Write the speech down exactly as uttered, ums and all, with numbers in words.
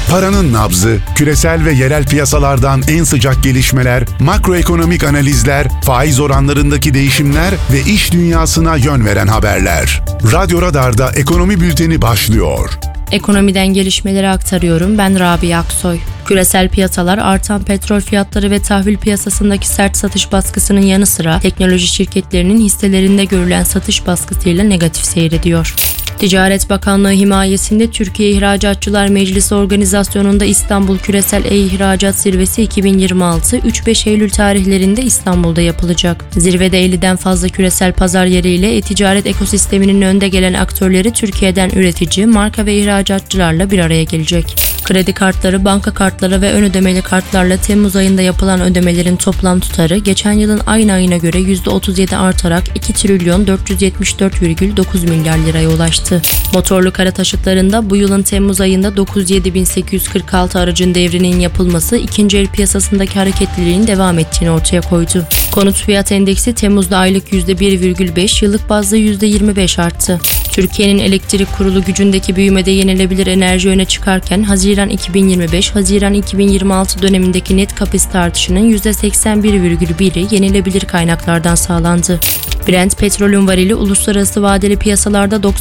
Paranın nabzı, küresel ve yerel piyasalardan en sıcak gelişmeler, makroekonomik analizler, faiz oranlarındaki değişimler ve iş dünyasına yön veren haberler. Radyo Radar'da Ekonomi Bülteni başlıyor. Ekonomiden gelişmeleri aktarıyorum. Ben Rabia Aksoy. Küresel piyasalar artan petrol fiyatları ve tahvil piyasasındaki sert satış baskısının yanı sıra teknoloji şirketlerinin hisselerinde görülen satış baskısıyla negatif seyrediyor. Ticaret Bakanlığı himayesinde Türkiye İhracatçılar Meclisi organizasyonunda İstanbul Küresel E-İhracat Zirvesi iki bin yirmi altı üç beş Eylül tarihlerinde İstanbul'da yapılacak. Zirvede elliden fazla küresel pazar yeriyle e-ticaret ekosisteminin önde gelen aktörleri Türkiye'den üretici, marka ve ihracatçılarla bir araya gelecek. Kredi kartları, banka kartları ve ön ödemeli kartlarla Temmuz ayında yapılan ödemelerin toplam tutarı geçen yılın aynı ayına göre yüzde otuz yedi artarak iki trilyon dört yüz yetmiş dört virgül dokuz milyar liraya ulaştı. Motorlu kara taşıtlarında bu yılın Temmuz ayında dokuz yüz yedi bin sekiz yüz kırk altı aracın devrinin yapılması ikinci el piyasasındaki hareketliliğin devam ettiğini ortaya koydu. Konut fiyat endeksi Temmuz'da aylık yüzde bir virgül beş, yıllık bazda yüzde yirmi beş arttı. Türkiye'nin elektrik kurulu gücündeki büyümede yenilebilir enerji öne çıkarken Haziran iki bin yirmi beş Haziran iki bin yirmi altı dönemindeki net kapasite artışının yüzde seksen bir virgül biri yenilebilir kaynaklardan sağlandı. Brent petrolün varili uluslararası vadeli piyasalarda